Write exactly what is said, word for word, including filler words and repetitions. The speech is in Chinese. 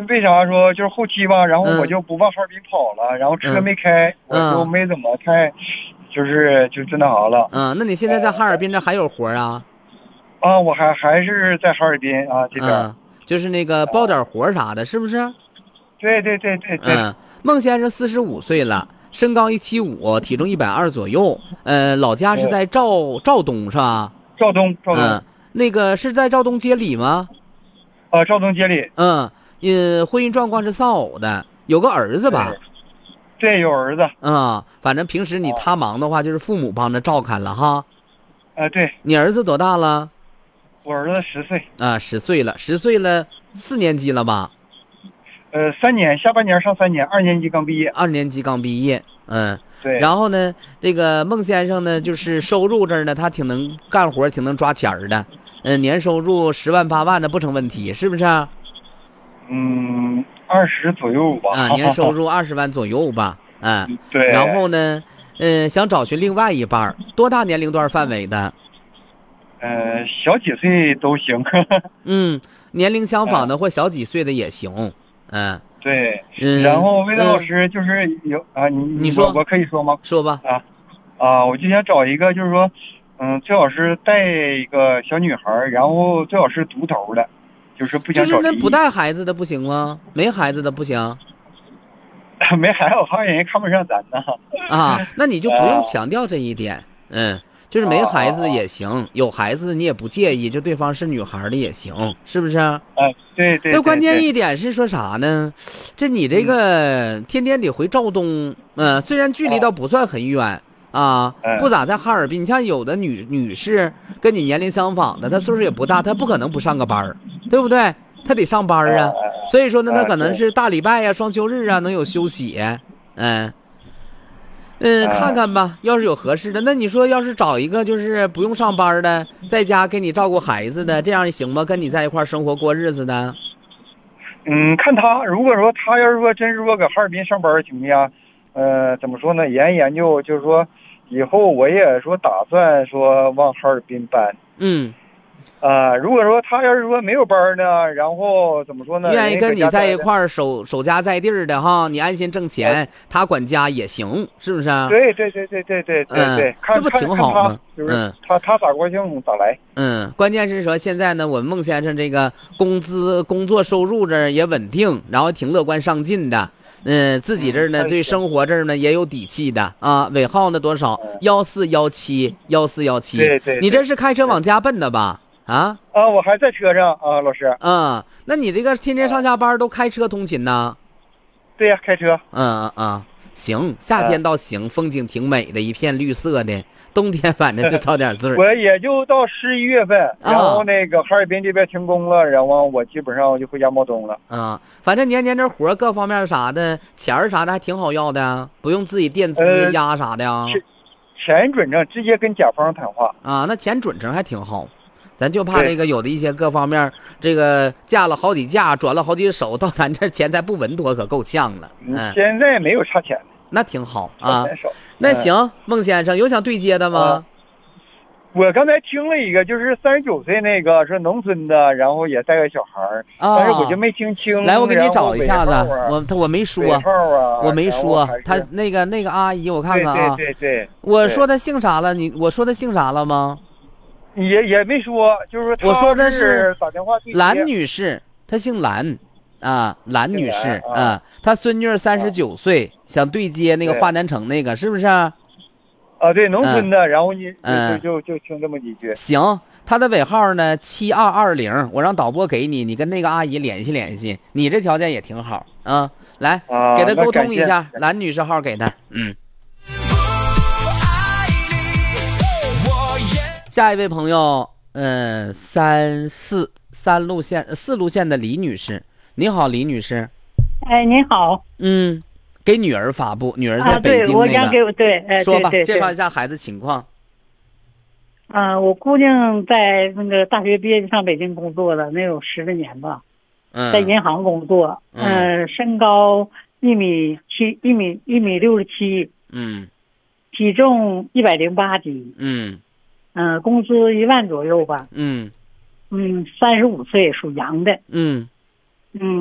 为啥说就是后期吧，然后我嗯就不往哈尔滨跑了，然后车嗯没开，我就嗯没怎么开，就是就就那啥了。 嗯，那你现在在哈尔滨这还有活啊？ 啊，我还还是在哈尔滨啊这边。 嗯，就是那个包点活啥的，是不是？ 对对对对对。 嗯，孟先生四十五岁了，身高一七五，体重一百二左右。呃，老家是对在肇肇东是吧？ 肇东肇东。 嗯，那个是在肇东街里吗？ 啊，肇东街里。 嗯，呃，婚姻状况是丧偶的，有个儿子吧？ 对，对有儿子。 嗯，反正平时你啊他忙的话，就是父母帮着照看了哈。 啊，对你儿子多大了？ 我儿子十岁。 啊，十岁了，十岁了，四年级了吧？ 呃，三年，下半年上三年，二年级刚毕业。 二年级刚毕业，嗯。 对。 然后呢，这个孟先生呢，就是收入这儿呢，他挺能干活，挺能抓钱儿的，嗯，年收入十万八万的不成问题，是不是啊？ 嗯，二十左右吧。 啊，年收入二十万左右吧，啊。 对。 然后呢，嗯，想找寻另外一半儿，多大年龄段范围的？ 呃，小几岁都行。 嗯，年龄相仿的或小几岁的也行，嗯。 对。 嗯。 然后魏德老嗯师就是有啊，你你说我我可以说吗？ 说吧。 啊啊，我就想找一个，就是说，嗯，最好是带一个小女孩，然后最好是独头的，就是不就想找离异。 是那不带孩子的不行吗？没孩子的不行没孩子，好像人家看不上咱呢。 啊？那你就不用啊强调这一点，嗯，就是没孩子也行，有孩子你也不介意，就对方是女孩的也行，是不是？ 啊，对对。 那关键对一点是说啥呢？这你这个天天得回肇东，嗯、虽然距离倒不算很远啊， 嗯不咋在哈尔滨。你像有的女女士跟你年龄相仿的，她岁数也不大，她不可能不上个班儿，对不对？她得上班儿啊。所以说呢，她可能是大礼拜呀、双休日啊能有休息，嗯。嗯，看看吧，要是有合适的，那你说要是找一个就是不用上班的，在家给你照顾孩子的，这样行吗？跟你在一块儿生活过日子的？ 嗯，看他，如果说他要是说真如果搁哈尔滨上班情况下，呃，怎么说呢？研研究就是说，以后我也说打算说往哈尔滨搬。 嗯。 啊，如果说他要是说没有班呢，然后怎么说呢？ 愿意跟你在一块儿。 儿守守家在地儿的哈，你安心挣钱，他管家也行，是不是啊？ 对对对对对对对对，看这不挺好吗？ 嗯，他他咋高兴咋来。 嗯，关键是说现在呢，我们孟先生这个工资、工作收入这儿也稳定，然后挺乐观上进的。嗯，自己这儿呢，对生活这儿呢也有底气的啊。尾号呢多少？幺四幺七幺四幺七。 对对。 你这是开车往家奔的吧？啊啊，我还在车上啊，老师。 嗯，那你这个天天上下班都开车通勤呢？ 对呀、啊，开车。 嗯嗯嗯，行，夏天倒行，风景挺美的，一片绿色的。冬天反正就遭点罪儿。 我也就到十一月份，然后那个哈尔滨这边停工了，然后我基本上我就回家冒冬了。 啊、嗯，反正年年这活各方面啥的，钱儿啥的还挺好要的，不用自己垫资压啥的呀。 钱准成，直接跟甲方谈话啊，那钱准成还挺好。咱就怕这个有的一些各方面，这个嫁了好几嫁，转了好几手，到咱这钱财不稳妥，可够呛了。嗯， 现在没有差钱， 那挺好啊。 嗯、 那行，孟先生有想对接的吗？ 啊、我刚才听了一个，就是三十九岁那个是农村的，然后也带个小孩儿、 啊， 但是我就没听清。 来，我给你找一下子， 啊、 我他我没说， 啊、 我没说，他那个那个阿姨，我看看啊， 对对对对， 我说他姓啥了？你我说他姓啥了吗？ 也也没说，就是我说的是打电话兰女士，她姓兰，啊，兰女士啊，她孙女三十九岁，想对接那个华南城那个，是不是？啊， 对，农村的， 嗯、 然后你嗯就就就听这么几句。 行，她的尾号呢七二二零，我让导播给你，你跟那个阿姨联系联系，你这条件也挺好啊，来， 啊、 给她沟通一下，兰女士号给她，嗯。下一位朋友，嗯、呃，三四三路线四路线的李女士，你好，李女士。 哎，您好。 嗯，给女儿发布，女儿在北京、那个啊、对，我想给我对，哎， 说吧， 对对对介绍一下孩子情况。 啊、呃，我姑娘在那个大学毕业就上北京工作了，能有十来年吧。 嗯，在银行工作。 嗯、 呃，身高一米七，一米一米六十七。 嗯。 体重一百零八斤。 嗯。 嗯、呃，工资一万左右吧。 嗯。 嗯，三十五岁，属羊的。 嗯。 嗯。